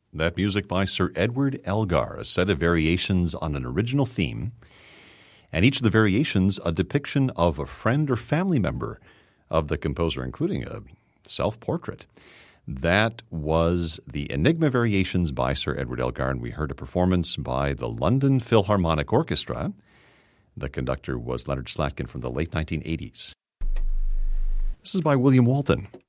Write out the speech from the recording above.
That music by Sir Edward Elgar, a set of variations on an original theme, and each of the variations a depiction of a friend or family member of the composer, including a self-portrait. That was the Enigma Variations by Sir Edward Elgar, and we heard a performance by the London Philharmonic Orchestra. The conductor was Leonard Slatkin from the late 1980s. This is by William Walton.